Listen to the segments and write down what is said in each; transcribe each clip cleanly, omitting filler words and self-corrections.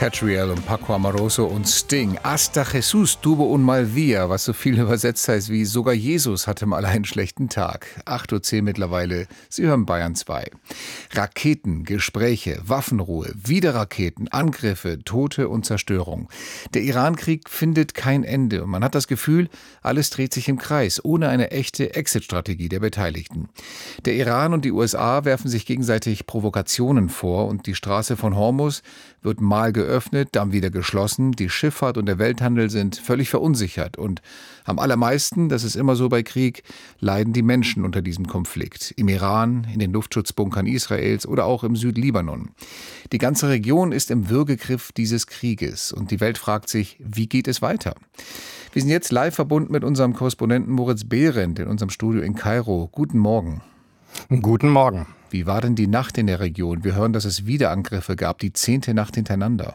Catriel und Paco Amoroso und Sting. Hasta Jesús tuvo un mal día, was so viel übersetzt heißt wie sogar Jesus hatte mal einen schlechten Tag. 8:10 Uhr mittlerweile. Sie hören Bayern 2. Raketen, Gespräche, Waffenruhe, wieder Raketen, Angriffe, Tote und Zerstörung. Der Iran-Krieg findet kein Ende und man hat das Gefühl, alles dreht sich im Kreis, ohne eine echte Exit-Strategie der Beteiligten. Der Iran und die USA werfen sich gegenseitig Provokationen vor und die Straße von Hormuz wird mal geöffnet, dann wieder geschlossen. Die Schifffahrt und der Welthandel sind völlig verunsichert. Und am allermeisten, das ist immer so bei Krieg, leiden die Menschen unter diesem Konflikt. Im Iran, in den Luftschutzbunkern Israels oder auch im Südlibanon. Die ganze Region ist im Würgegriff dieses Krieges. Und die Welt fragt sich, wie geht es weiter? Wir sind jetzt live verbunden mit unserem Korrespondenten Moritz Behrendt in unserem Studio in Kairo. Guten Morgen. Guten Morgen. Wie war denn die Nacht in der Region? Wir hören, dass es wieder Angriffe gab, die 10. Nacht hintereinander.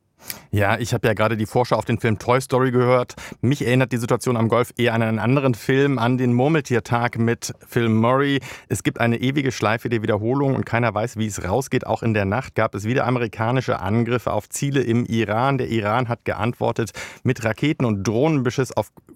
Ja, ich habe ja gerade die Vorschau auf den Film Toy Story gehört. Mich erinnert die Situation am Golf eher an einen anderen Film, an den Murmeltiertag mit Phil Murray. Es gibt eine ewige Schleife der Wiederholung und keiner weiß, wie es rausgeht. Auch in der Nacht gab es wieder amerikanische Angriffe auf Ziele im Iran. Der Iran hat geantwortet mit Raketen- und Drohnenbeschuss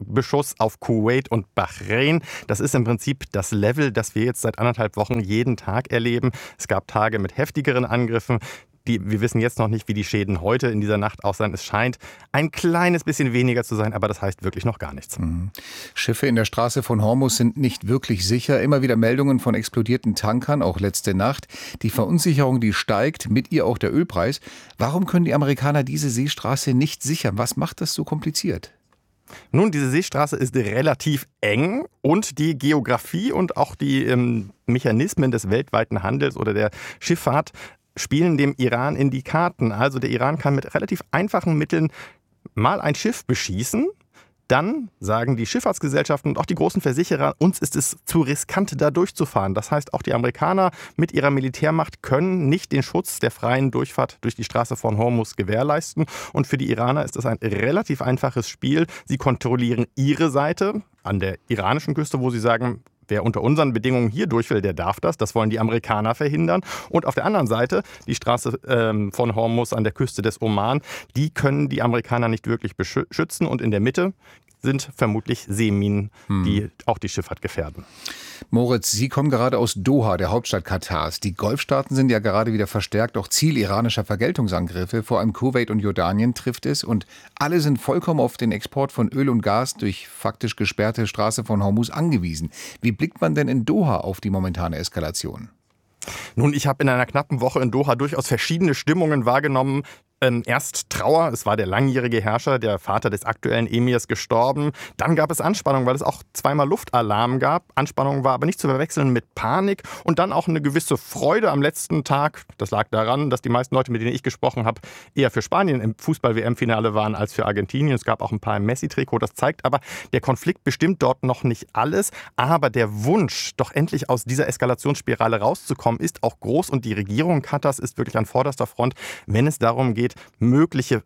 auf Kuwait und Bahrain. Das ist im Prinzip das Level, das wir jetzt seit 1,5 Wochen jeden Tag erleben. Es gab Tage mit heftigeren Angriffen. Wir wissen jetzt noch nicht, wie die Schäden heute in dieser Nacht aussehen. Es scheint ein kleines bisschen weniger zu sein, aber das heißt wirklich noch gar nichts. Schiffe in der Straße von Hormuz sind nicht wirklich sicher. Immer wieder Meldungen von explodierten Tankern, auch letzte Nacht. Die Verunsicherung, die steigt, mit ihr auch der Ölpreis. Warum können die Amerikaner diese Seestraße nicht sichern? Was macht das so kompliziert? Nun, diese Seestraße ist relativ eng und die Geografie und auch die Mechanismen des weltweiten Handels oder der Schifffahrt spielen dem Iran in die Karten. Also der Iran kann mit relativ einfachen Mitteln mal ein Schiff beschießen. Dann sagen die Schifffahrtsgesellschaften und auch die großen Versicherer, uns ist es zu riskant, da durchzufahren. Das heißt, auch die Amerikaner mit ihrer Militärmacht können nicht den Schutz der freien Durchfahrt durch die Straße von Hormuz gewährleisten. Und für die Iraner ist das ein relativ einfaches Spiel. Sie kontrollieren ihre Seite an der iranischen Küste, wo sie sagen, wer unter unseren Bedingungen hier durch will, der darf das. Das wollen die Amerikaner verhindern. Und auf der anderen Seite, die Straße von Hormuz an der Küste des Oman, die können die Amerikaner nicht wirklich beschützen. Und in der Mitte sind vermutlich Seeminen, die auch die Schifffahrt gefährden. Moritz, Sie kommen gerade aus Doha, der Hauptstadt Katars. Die Golfstaaten sind ja gerade wieder verstärkt auch Ziel iranischer Vergeltungsangriffe. Vor allem Kuwait und Jordanien trifft es. Und alle sind vollkommen auf den Export von Öl und Gas durch faktisch gesperrte Straße von Hormuz angewiesen. Wie blickt man denn in Doha auf die momentane Eskalation? Nun, ich habe in einer knappen Woche in Doha durchaus verschiedene Stimmungen wahrgenommen. Erst Trauer, es war der langjährige Herrscher, der Vater des aktuellen Emirs, gestorben. Dann gab es Anspannung, weil es auch zweimal Luftalarm gab. Anspannung war aber nicht zu verwechseln mit Panik. Und dann auch eine gewisse Freude am letzten Tag. Das lag daran, dass die meisten Leute, mit denen ich gesprochen habe, eher für Spanien im Fußball-WM-Finale waren als für Argentinien. Es gab auch ein paar im Messi-Trikot. Das zeigt aber, der Konflikt bestimmt dort noch nicht alles. Aber der Wunsch, doch endlich aus dieser Eskalationsspirale rauszukommen, ist auch groß. Und die Regierung Katars ist wirklich an vorderster Front, wenn es darum geht, mögliche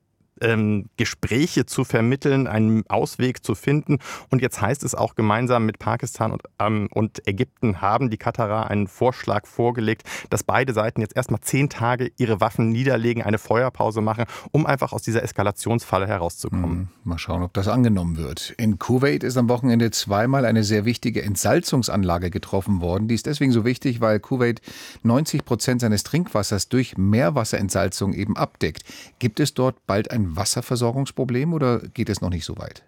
Gespräche zu vermitteln, einen Ausweg zu finden. Und jetzt heißt es auch, gemeinsam mit Pakistan und Ägypten haben die Katarer einen Vorschlag vorgelegt, dass beide Seiten jetzt erstmal 10 Tage ihre Waffen niederlegen, eine Feuerpause machen, um einfach aus dieser Eskalationsfalle herauszukommen. Mal schauen, ob das angenommen wird. In Kuwait ist am Wochenende zweimal eine sehr wichtige Entsalzungsanlage getroffen worden. Die ist deswegen so wichtig, weil Kuwait 90% seines Trinkwassers durch Meerwasserentsalzung eben abdeckt. Gibt es dort bald ein Wasserversorgungsproblem oder geht es noch nicht so weit?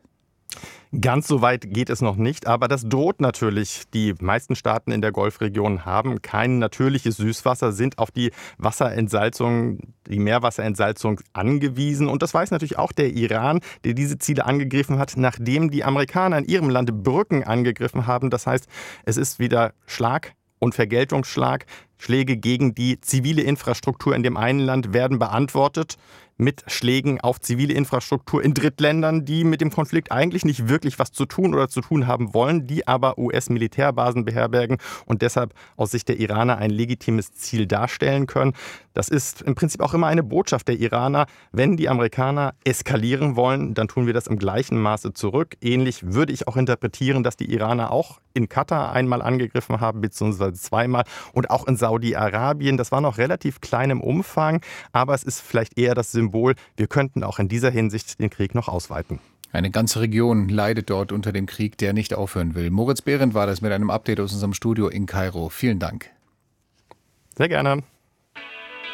Ganz so weit geht es noch nicht, aber das droht natürlich. Die meisten Staaten in der Golfregion haben kein natürliches Süßwasser, sind auf die Wasserentsalzung, die Meerwasserentsalzung angewiesen. Und das weiß natürlich auch der Iran, der diese Ziele angegriffen hat, nachdem die Amerikaner in ihrem Land Brücken angegriffen haben. Das heißt, es ist wieder Schlag und Vergeltungsschlag. Schläge gegen die zivile Infrastruktur in dem einen Land werden beantwortet mit Schlägen auf zivile Infrastruktur in Drittländern, die mit dem Konflikt eigentlich nicht wirklich was zu tun oder zu tun haben wollen, die aber US-Militärbasen beherbergen und deshalb aus Sicht der Iraner ein legitimes Ziel darstellen können. Das ist im Prinzip auch immer eine Botschaft der Iraner. Wenn die Amerikaner eskalieren wollen, dann tun wir das im gleichen Maße zurück. Ähnlich würde ich auch interpretieren, dass die Iraner auch in Katar einmal angegriffen haben, beziehungsweise zweimal und auch in Saudi Saudi-Arabien. Das war noch relativ klein im Umfang, aber es ist vielleicht eher das Symbol, wir könnten auch in dieser Hinsicht den Krieg noch ausweiten. Eine ganze Region leidet dort unter dem Krieg, der nicht aufhören will. Moritz Behrendt war das mit einem Update aus unserem Studio in Kairo. Vielen Dank. Sehr gerne.